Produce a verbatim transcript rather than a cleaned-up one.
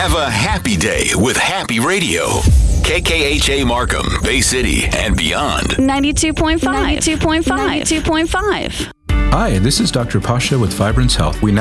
Have a happy day with Happy Radio. K K H A Markham, Bay City, and beyond. ninety-two point five. ninety-two point five. ninety-two point five. Hi, this is Doctor Pasha with Vibrance Health. We now